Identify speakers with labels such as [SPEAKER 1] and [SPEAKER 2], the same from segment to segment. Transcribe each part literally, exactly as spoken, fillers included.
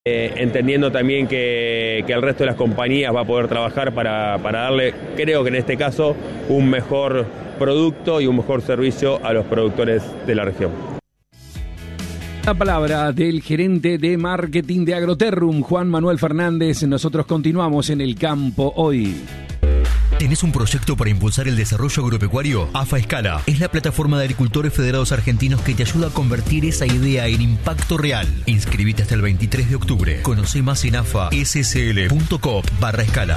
[SPEAKER 1] Eh, entendiendo también que, que el resto de las compañías va a poder trabajar para, para darle, creo que en este caso, un mejor producto y un mejor servicio a los productores de la región.
[SPEAKER 2] La palabra del gerente de marketing de Agroterrum, Juan Manuel Fernández. Nosotros continuamos en el campo hoy.
[SPEAKER 3] ¿Tenés un proyecto para impulsar el desarrollo agropecuario? AFA Escala es la plataforma de agricultores federados argentinos que te ayuda a convertir esa idea en impacto real. Inscribite hasta el veintitrés de octubre. Conoce más en afassl.coop barra escala.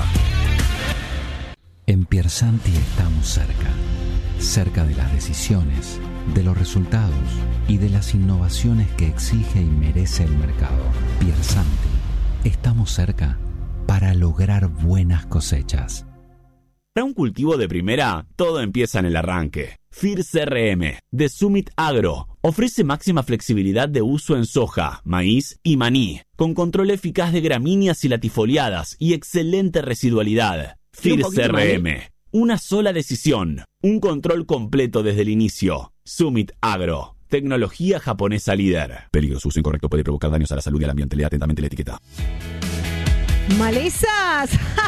[SPEAKER 4] En Piersanti estamos cerca. Cerca de las decisiones, de los resultados y de las innovaciones que exige y merece el mercado. Piersanti, estamos cerca para lograr buenas cosechas.
[SPEAKER 5] Para un cultivo de primera, todo empieza en el arranque. F I R C R M, de Summit Agro, ofrece máxima flexibilidad de uso en soja, maíz y maní, con control eficaz de gramíneas y latifoliadas y excelente residualidad. F I R C R M, una sola decisión, un control completo desde el inicio. Summit Agro, tecnología japonesa líder. Peligro, su uso incorrecto puede provocar daños a la salud y al ambiente. Lea atentamente la etiqueta.
[SPEAKER 6] ¡Malezas!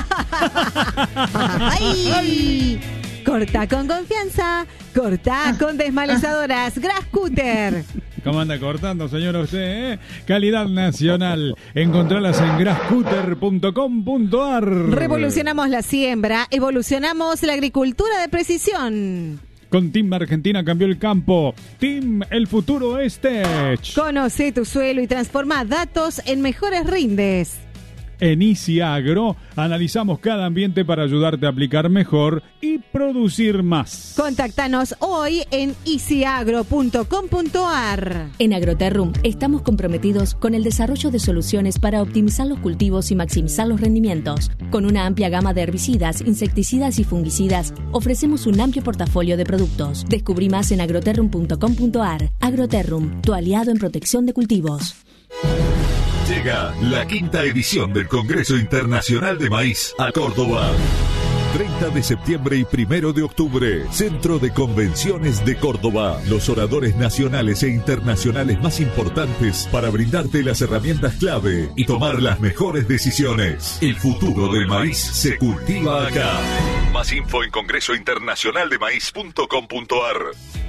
[SPEAKER 6] ¡Ay! Corta con confianza, corta con desmalezadoras Grascutter.
[SPEAKER 7] ¿Cómo anda cortando, señora, usted? ¿eh? Calidad nacional. Encontralas en grascutter punto com punto a r.
[SPEAKER 6] Revolucionamos la siembra, evolucionamos la agricultura de precisión.
[SPEAKER 7] Con Team Argentina cambió el campo. Team, el futuro es Tech.
[SPEAKER 6] Conoce tu suelo y transforma datos en mejores rindes.
[SPEAKER 7] En Easy Agro analizamos cada ambiente para ayudarte a aplicar mejor y producir más.
[SPEAKER 6] Contáctanos hoy en easy agro punto com punto a r.
[SPEAKER 8] En Agroterrum estamos comprometidos con el desarrollo de soluciones para optimizar los cultivos y maximizar los rendimientos. Con una amplia gama de herbicidas, insecticidas y fungicidas, ofrecemos un amplio portafolio de productos. Descubrí más en agroterrum punto com punto a r. Agroterrum, tu aliado en protección de cultivos.
[SPEAKER 9] Llega la quinta edición del Congreso Internacional de Maíz a Córdoba. treinta de septiembre y primero de octubre, Centro de Convenciones de Córdoba. Los oradores nacionales e internacionales más importantes para brindarte las herramientas clave y tomar las mejores decisiones. El futuro del maíz se cultiva acá. Más info en congreso internacional de maíz punto com punto a r.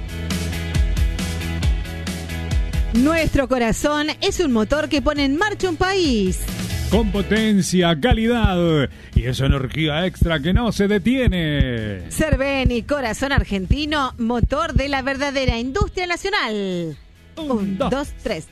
[SPEAKER 6] Nuestro corazón es un motor que pone en marcha un país.
[SPEAKER 7] Con potencia, calidad y esa energía extra que no se detiene.
[SPEAKER 6] Cerveni, corazón argentino, motor de la verdadera industria nacional. Un, un dos, dos, tres.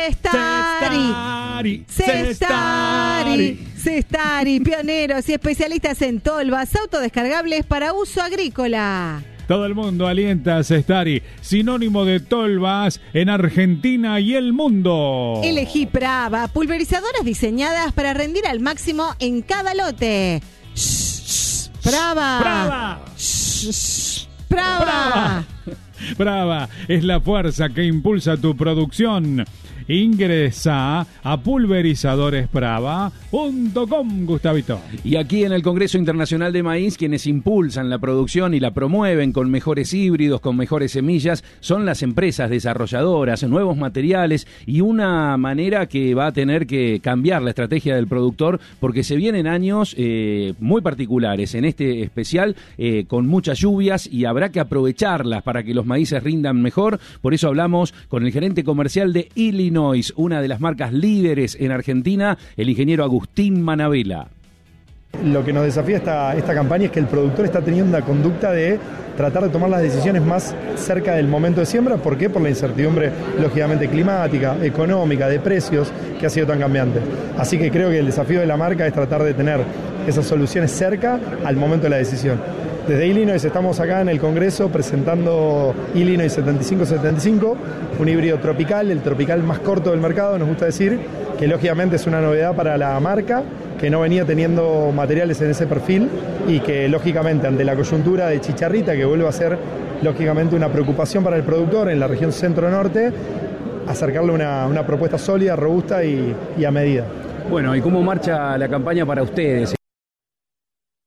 [SPEAKER 6] Cestari. Cestari. Cestari, pioneros y especialistas en tolvas autodescargables para uso agrícola.
[SPEAKER 7] Todo el mundo alienta a Cestari, sinónimo de tolvas en Argentina y el mundo.
[SPEAKER 6] Elegí Prava, pulverizadoras diseñadas para rendir al máximo en cada lote. Shh, shh, Prava.
[SPEAKER 7] Prava.
[SPEAKER 6] Shh, shh, Prava.
[SPEAKER 7] Prava. Prava es la fuerza que impulsa tu producción. Ingresa a pulverizadores prava punto com, Gustavito.
[SPEAKER 2] Y aquí en el Congreso Internacional de Maíz, quienes impulsan la producción y la promueven con mejores híbridos, con mejores semillas, son las empresas desarrolladoras, nuevos materiales y una manera que va a tener que cambiar la estrategia del productor, porque se vienen años eh, muy particulares, en este especial eh, con muchas lluvias, y habrá que aprovecharlas para que los maíces rindan mejor. Por eso hablamos con el gerente comercial de Illinois, una de las marcas líderes en Argentina, el ingeniero Agustín Manabela.
[SPEAKER 10] Lo que nos desafía esta, esta campaña es que el productor está teniendo una conducta de tratar de tomar las decisiones más cerca del momento de siembra. ¿Por qué? Por la incertidumbre, lógicamente, climática, económica, de precios, que ha sido tan cambiante. Así que creo que el desafío de la marca es tratar de tener esas soluciones cerca al momento de la decisión. Desde Illinois estamos acá en el Congreso presentando Illinois setenta y cinco setenta y cinco, un híbrido tropical, el tropical más corto del mercado, nos gusta decir, que lógicamente es una novedad para la marca, que no venía teniendo materiales en ese perfil y que lógicamente ante la coyuntura de chicharrita, que vuelve a ser lógicamente una preocupación para el productor en la región centro-norte, acercarle una, una propuesta sólida, robusta y, y a medida.
[SPEAKER 2] Bueno, ¿y cómo marcha la campaña para ustedes?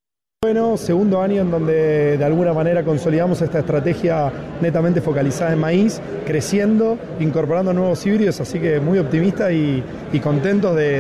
[SPEAKER 10] bueno, segundo año en donde de alguna manera consolidamos esta estrategia netamente focalizada en maíz, creciendo, incorporando nuevos híbridos, así que muy optimista y, y contentos de